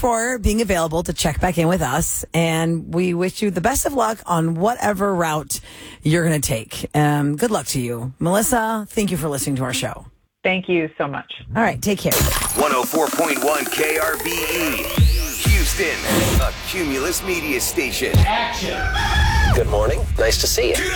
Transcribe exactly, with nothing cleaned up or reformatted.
for being available to check back in with us. And we wish you the best of luck on whatever route you're going to take. Um, good luck to you. Melissa, thank you for listening to our show. Thank you so much. All right, take care. one oh four point one K R B E, Houston, a Cumulus media station. Good morning. Nice to see you.